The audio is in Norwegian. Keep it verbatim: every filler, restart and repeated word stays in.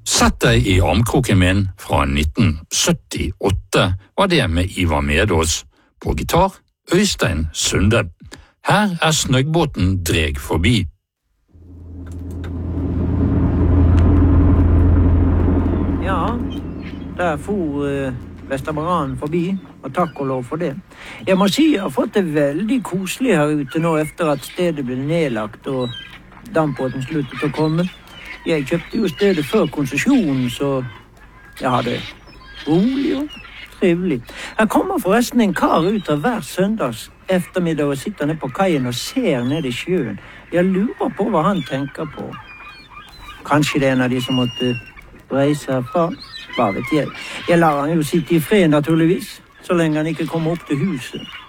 Sett deg i armkroken min fra nitten syttiåtte var det med Ivar Medås. På gitar, Øystein Sunde. Her er Snøggbåten dreg forbi. Ja, der for uh, Vesterbaranen forbi, og takk og lov for det. Jeg må si jeg har fått det veldig koselig her ute nå etter at stedet ble nedlagt og dampbåten sluttet å komme. Jeg kjøpte jo stedet før konsesjonen, så jeg hadde rolig og trivelig. Her kommer forresten en kar ut av hver søndags eftermiddag og sitter ned på kaien og ser ned i sjøen. Jeg lurer på hva han tenker på. Kanskje det er en av de som måtte reise herfra? Hva vet jeg. Jeg lar han jo sitte i fred naturligvis, så lenge han ikke kommer opp til huset.